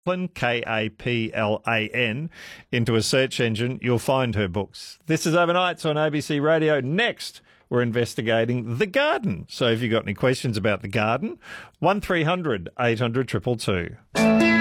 Kaplan, into a search engine, you'll find her books. This is Overnights on ABC Radio. Next, we're investigating The Garden. So if you've got any questions about The Garden, 1300 800 222.